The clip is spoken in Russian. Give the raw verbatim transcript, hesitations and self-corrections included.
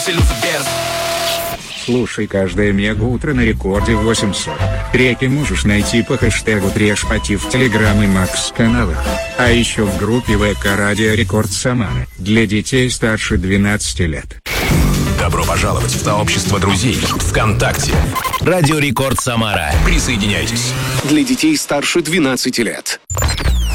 Слушай каждое мега-утро на рекорде в восемь сорок. Треки можешь найти по хэштегу Трешпати в Телеграм и Макс каналах. А еще в группе ВК Радио Рекорд Самара для детей старше двенадцати лет. Добро пожаловать в сообщество друзей ВКонтакте. Радио Рекорд Самара. Присоединяйтесь. Для детей старше двенадцати лет.